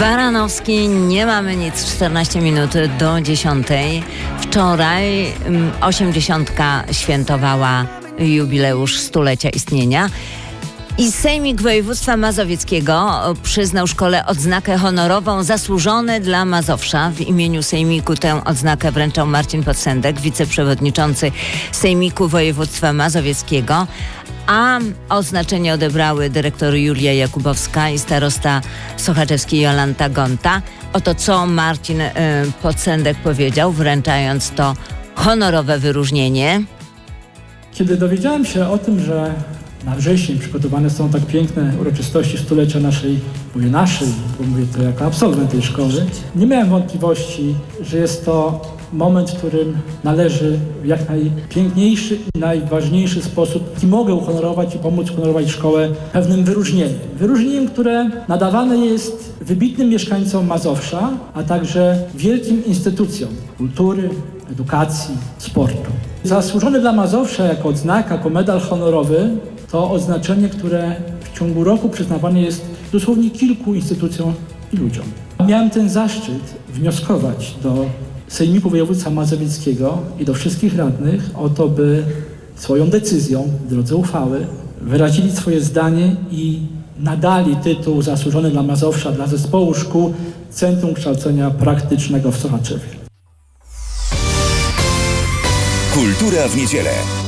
Baranowski, nie mamy nic, 14 minut do 10. Wczoraj 80. świętowała jubileusz stulecia istnienia. I Sejmik Województwa Mazowieckiego przyznał szkole odznakę honorową Zasłużone dla Mazowsza. W imieniu Sejmiku tę odznakę wręczał Marcin Podsędek, wiceprzewodniczący Sejmiku Województwa Mazowieckiego. A oznaczenie odebrały dyrektor Julia Jakubowska i starosta sochaczewski Jolanta Gonta. Oto co Marcin Podsędek powiedział, wręczając to honorowe wyróżnienie. Kiedy dowiedziałem się o tym, że na wrześniu przygotowane są tak piękne uroczystości stulecia naszej, bo mówię to jako absolwent tej szkoły, nie miałem wątpliwości, że jest to moment, w którym należy w jak najpiękniejszy i najważniejszy sposób i mogę uhonorować i pomóc uhonorować szkołę pewnym wyróżnieniem. Wyróżnieniem, które nadawane jest wybitnym mieszkańcom Mazowsza, a także wielkim instytucjom kultury, edukacji, sportu. Zasłużony dla Mazowsza jako odznaka, jako medal honorowy to oznaczenie, które w ciągu roku przyznawane jest dosłownie kilku instytucjom i ludziom. Miałem ten zaszczyt wnioskować do Sejmiku Województwa Mazowieckiego i do wszystkich radnych o to, by swoją decyzją w drodze uchwały wyrazili swoje zdanie i nadali tytuł Zasłużony dla Mazowsza dla Zespołu Szkół Centrum Kształcenia Praktycznego w Sochaczewie. Kultura w niedzielę.